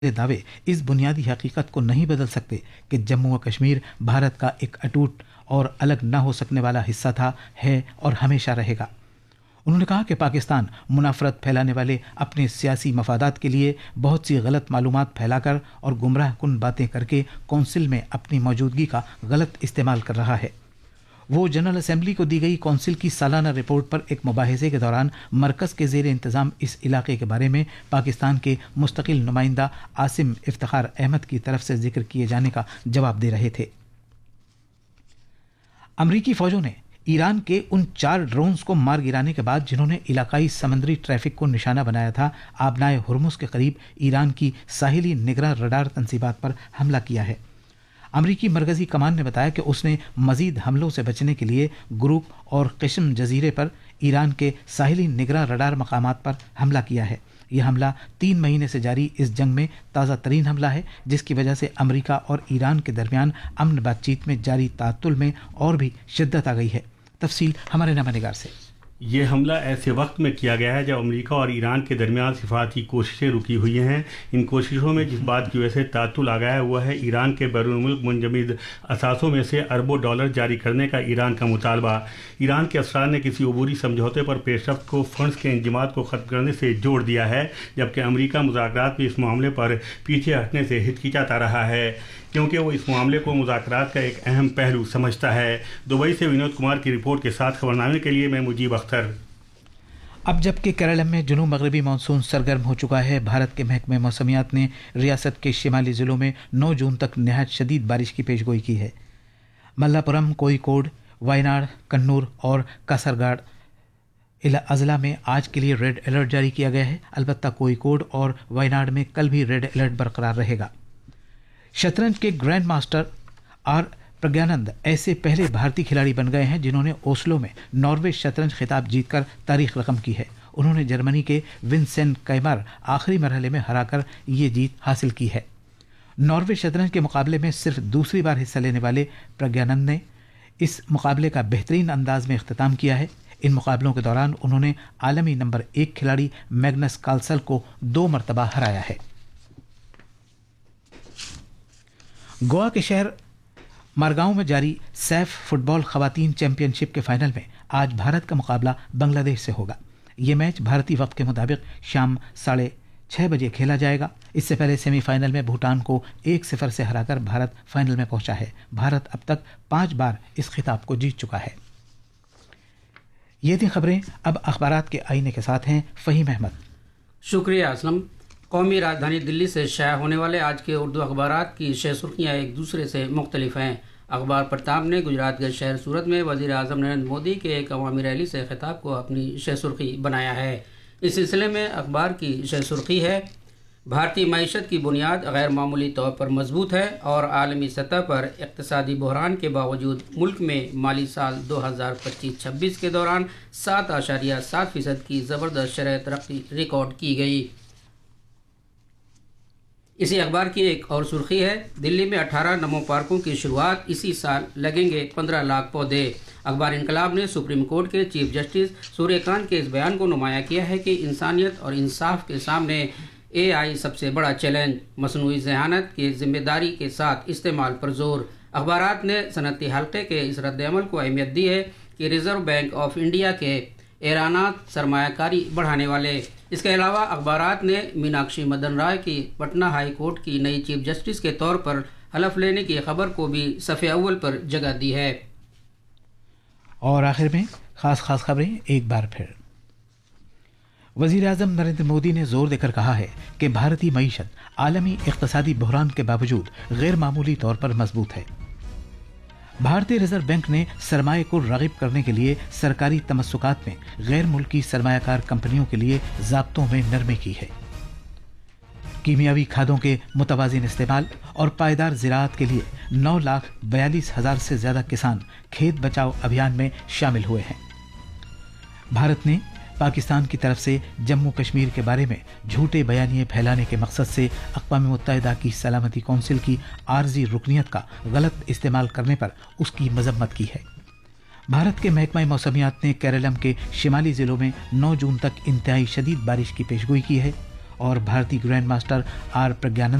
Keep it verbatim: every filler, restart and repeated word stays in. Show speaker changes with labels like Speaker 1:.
Speaker 1: ये दावे इस बुनियादी हकीकत को नहीं बदल सकते कि जम्मू व कश्मीर भारत का एक अटूट और अलग न हो सकने वाला हिस्सा था, है और हमेशा रहेगा। उन्होंने कहा कि पाकिस्तान मुनाफरत फैलाने वाले अपने सियासी मफादात के लिए बहुत सी गलत मालूमात फैलाकर और गुमराह कुन बातें करके कौंसिल में अपनी मौजूदगी का गलत इस्तेमाल कर रहा है। वो जनरल असेंबली को दी गई कौंसिल की सालाना रिपोर्ट पर एक मुबाहिसे के दौरान मरकज़ के ज़ेर इंतज़ाम इस इलाके के बारे में पाकिस्तान के मुस्तकिल नुमाइंदा आसिम इफ्तिखार अहमद की तरफ से जिक्र किए जाने का जवाब दे रहे थे। अमरीकी फ़ौजों ने ईरान के उन चार ड्रोन्स को मार गिराने के बाद जिन्होंने इलाकाई समंदरी ट्रैफिक को निशाना बनाया था, आबनाए हुर्मुज़ के करीब ईरान की साहिली निगरां रडार तंसीबात पर हमला किया है। अमरीकी मरकज़ी कमान ने बताया कि उसने मज़ीद हमलों से बचने के लिए ग्रुप और क़िस्म जजीरे पर ईरान के साहिली निगरां रडार मकामात पर हमला किया है। यह हमला तीन महीने से जारी इस जंग में ताज़ा तरीन हमला है, जिसकी वजह से अमरीका और ईरान के दरमियान अमन बातचीत में जारी तातुल में और भी शिद्दत आ गई है। तफसील हमारे नमा निगार से।
Speaker 2: ये हमला ऐसे वक्त में किया गया है जब अमेरिका और ईरान के दरमियान सिफारती कोशिशें रुकी हुई हैं। इन कोशिशों में जिस बात की वजह से तातुल आ गया है वह है ईरान के बैरून मुल्क मुंजमद असासों में से अरबों डॉलर जारी करने का ईरान का मुतालबा। ईरान के अफसरान ने किसी अबूरी समझौते पर पेशरफ्त को फंड्स के इंजमात को ख़त्म करने से जोड़ दिया है, जबकि अमेरिका मुज़ाकरात में इस मामले पर पीछे हटने से हिचकिचाता रहा है, क्योंकि वो इस मामले को मुज़ाकरात का एक अहम पहलू समझता है। दुबई से विनोद कुमार की रिपोर्ट के साथ खबरनामे के लिए मैं मुजीब अख्तर।
Speaker 1: अब जबकि केरल में जुनूब मगरबी मानसून सरगर्म हो चुका है, भारत के महकमे मौसमियात ने रियासत के शिमाली ज़िलों में नौ जून तक नहायत शदीद बारिश की पेशगोई की है। मल्लापुरम, कोयिकोड, वायनाड, कन्नूर और कासरगाड़ अजला में आज के लिए रेड अलर्ट जारी किया गया है। अलबत्ता कोयिकोड और वायनाड में कल भी रेड अलर्ट बरकरार रहेगा। शतरंज के ग्रैंड मास्टर आर प्रज्ञानंद ऐसे पहले भारतीय खिलाड़ी बन गए हैं जिन्होंने ओस्लो में नॉर्वे शतरंज खिताब जीतकर तारीख रकम की है। उन्होंने जर्मनी के विंसेंट कैमर आखिरी मरहले में हराकर ये जीत हासिल की है। नॉर्वे शतरंज के मुकाबले में सिर्फ दूसरी बार हिस्सा लेने वाले प्रज्ञानंद ने इस मुकाबले का बेहतरीन अंदाज में इख्तिताम किया है। इन मुकाबलों के दौरान उन्होंने आलमी नंबर एक खिलाड़ी मैग्नस कार्लसन को दो मरतबा हराया है। गोवा के शहर मारगांव में जारी सैफ फुटबॉल खवातीन चैंपियनशिप के फाइनल में आज भारत का मुकाबला बांग्लादेश से होगा। ये मैच भारतीय वक्त के मुताबिक शाम साढ़े छः बजे खेला जाएगा। इससे पहले सेमीफाइनल में भूटान को एक सिफर से हराकर भारत फाइनल में पहुंचा है। भारत अब तक पांच बार इस खिताब को जीत चुका है। ये थी खबरें। अब अखबारात के आईने के साथ हैं फ़हीम अहमद।
Speaker 3: शुक्रिया असलम। कौमी राजधानी दिल्ली से शाया होने वाले आज के उर्दू अखबारात की शह सुर्खियाँ एक दूसरे से मुख्तलिफ हैं। अखबार प्रताप ने गुजरात के शहर सूरत में वज़ीर आज़म नरेंद्र मोदी के एक अवामी रैली से खिताब को अपनी शह सुर्खी बनाया है। इस सिलसिले में अखबार की शह सुर्खी है, भारतीय मईशत की बुनियाद गैर मामूली तौर पर मजबूत है और आलमी सतह पर इक़्तिसादी बहरान के बावजूद मुल्क में माली साल दो हज़ार पच्चीस छब्बीस के दौरान सात आशारिया सात फीसद की ज़बरदस्त शरह तरक्की रिकॉर्ड की गई। इसी अखबार की एक और सुर्खी है, दिल्ली में अठारह नमो पार्कों की शुरुआत, इसी साल लगेंगे पंद्रह लाख पौधे। अखबार इनकलाब ने सुप्रीम कोर्ट के चीफ जस्टिस सूर्यकांत के इस बयान को नुमाया किया है कि इंसानियत और इंसाफ के सामने ए आई सबसे बड़ा चैलेंज, मसनूई ज़हानत की जिम्मेदारी के साथ इस्तेमाल पर जोर। अखबारात ने सनती हल्के के इस रद्द-ए-अमल को अहमियत दी है कि रिजर्व बैंक ऑफ इंडिया के ऐलानात सरमायाकारी बढ़ाने वाले। इसके अलावा अखबारात ने मीनाक्षी मदन राय की पटना हाई कोर्ट की नई चीफ जस्टिस के तौर पर हलफ लेने की खबर को भी सफ़े अव्वल पर जगह दी है।
Speaker 1: और आखिर में खास खास खबरें एक बार फिर। वज़ीर आज़म नरेंद्र मोदी ने जोर देकर कहा है कि भारतीय मईशत आलमी इक़्तिसादी बहरान के बावजूद गैर मामूली तौर पर मजबूत है। भारतीय रिजर्व बैंक ने सरमाए को राग़िब करने के लिए सरकारी तमस्सुकात में गैर मुल्की सरमायाकार कंपनियों के लिए ज़ाब्तों में नरमी की है। कीमियावी खादों के मुतवाज़िन इस्तेमाल और पायदार ज़राअत के लिए नौ लाख बयालीस हज़ार से ज़्यादा किसान खेत बचाओ अभियान में शामिल हुए हैं। भारत ने पाकिस्तान की तरफ से जम्मू कश्मीर के बारे में झूठे बयानिए फैलाने के मकसद से अक़वाम मुत्तहिदा की सलामती कौंसिल की आर्जी रुकनियत का गलत इस्तेमाल करने पर उसकी मजम्मत की है। भारत के महकमा मौसमियात ने केरलम के शिमाली ज़िलों में नौ जून तक इंतहाई शदीद बारिश की पेशगोई की है और भारतीय ग्रैंड मास्टर आर प्रज्ञानंद